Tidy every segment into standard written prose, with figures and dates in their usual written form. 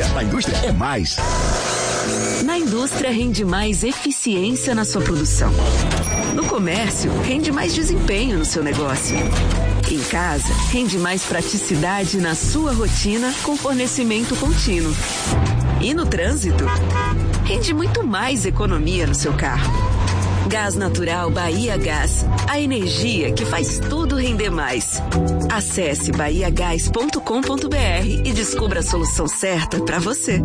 dia. Na indústria é mais. Na indústria rende mais eficiência na sua produção. No comércio, rende mais desempenho no seu negócio. Em casa, rende mais praticidade na sua rotina com fornecimento contínuo. E no trânsito, rende muito mais economia no seu carro. Gás Natural Bahia Gás, a energia que faz tudo render mais. Acesse bahiagás.com.br e descubra a solução certa para você.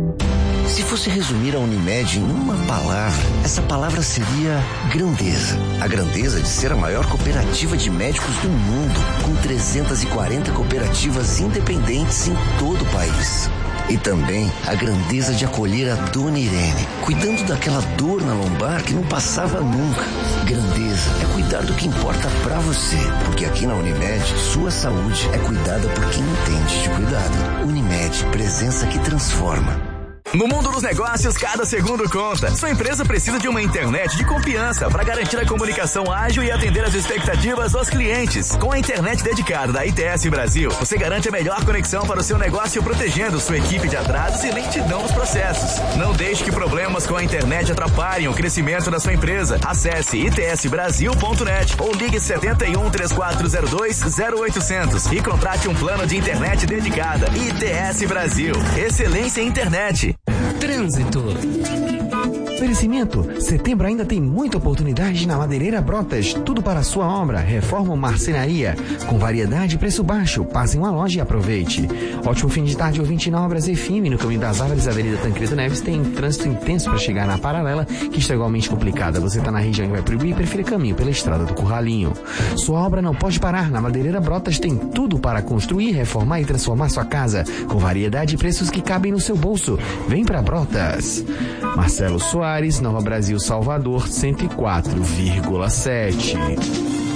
Se fosse resumir a Unimed em uma palavra, essa palavra seria grandeza. A grandeza de ser a maior cooperativa de médicos do mundo, com 340 cooperativas independentes em todo o país. E também a grandeza de acolher a Dona Irene, cuidando daquela dor na lombar que não passava nunca. Grandeza é cuidar do que importa pra você, porque aqui na Unimed, sua saúde é cuidada por quem entende de cuidado. Unimed, presença que transforma. No mundo dos negócios, cada segundo conta. Sua empresa precisa de uma internet de confiança para garantir a comunicação ágil e atender as expectativas dos clientes. Com a internet dedicada da ITS Brasil, você garante a melhor conexão para o seu negócio, protegendo sua equipe de atrasos e lentidão nos processos. Não deixe que problemas com a internet atrapalhem o crescimento da sua empresa. Acesse itsbrasil.net ou ligue 71 3402 0800 e contrate um plano de internet dedicada. ITS Brasil. Excelência em internet. Trânsito. Oferecimento. Setembro ainda tem muita oportunidade na Madeireira Brotas. Tudo para a sua obra. Reforma ou marcenaria. Com variedade e preço baixo. Passe em uma loja e aproveite. Ótimo fim de tarde, ouvinte na Obras FM. No caminho das Árvores, Avenida Tancredo Neves, tem trânsito intenso para chegar na Paralela, que está igualmente complicada. Você está na região que vai pro Ibi, prefira caminho pela Estrada do Curralinho. Sua obra não pode parar. Na Madeireira Brotas tem tudo para construir, reformar e transformar sua casa. Com variedade e preços que cabem no seu bolso. Vem para Brotas. Marcelo Soares, Nova Brasil, Salvador, 104,7.